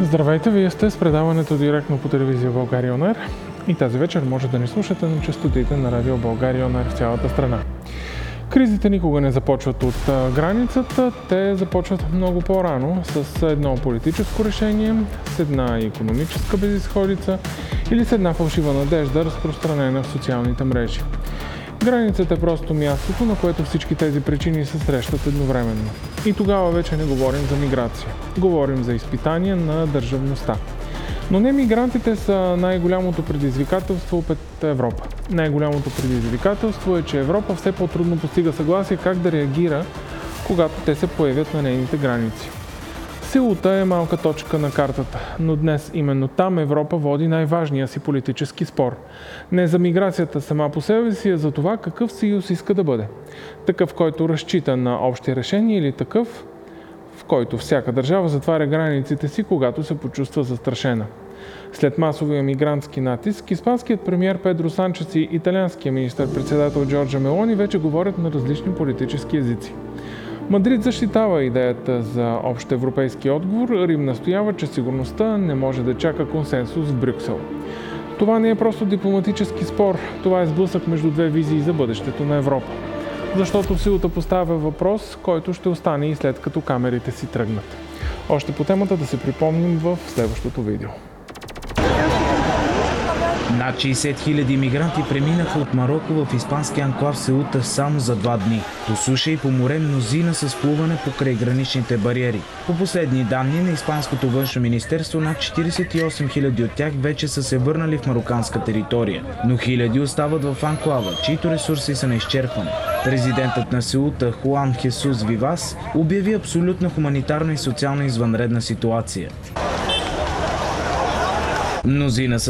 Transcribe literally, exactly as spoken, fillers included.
Здравейте, вие сте с предаването директно по телевизия България ОНЕР и тази вечер може да ни слушате на честотите на радио България ОНЕР в цялата страна. Кризите никога не започват от границата, те започват много по-рано с едно политическо решение, с една икономическа безизходица или с една фалшива надежда, разпространена в социалните мрежи. Границата е просто мястото, на което всички тези причини се срещат едновременно. И тогава вече не говорим за миграция. Говорим за изпитание на държавността. Но не мигрантите са най-голямото предизвикателство пред Европа. Най-голямото предизвикателство е, че Европа все по-трудно постига съгласие как да реагира, когато те се появят на нейните граници. Сеута е малка точка на картата, но днес именно там Европа води най-важния си политически спор. Не за миграцията сама по себе си, а за това какъв съюз иска да бъде. Такъв, който разчита на общи решения, или такъв, в който всяка държава затваря границите си, когато се почувства застрашена. След масовия мигрантски натиск, испанският премиер Педро Санчес и италианският министър-председател Джорджа Мелони вече говорят на различни политически езици. Мадрид защитава идеята за общ европейски отговор, Рим настоява, че сигурността не може да чака консенсус в Брюксел. Това не е просто дипломатически спор, това е сблъсък между две визии за бъдещето на Европа. Защото силата поставя въпрос, който ще остане и след като камерите си тръгнат. Още по темата да се припомним в следващото видео. Над шейсет хиляди мигранти преминаха от Мароко в испанския анклав Сеута само за два дни. По суша и по море мнозина с плуване покрай граничните бариери. По последни данни на Испанското външно министерство, над четиридесет и осем хиляди от тях вече са се върнали в мароканска територия. Но хиляди остават в анклава, чието ресурси са неизчерпани. Президентът на Сеута Хуан Хесус Вивас обяви абсолютна хуманитарна и социална извънредна ситуация. Мнозина са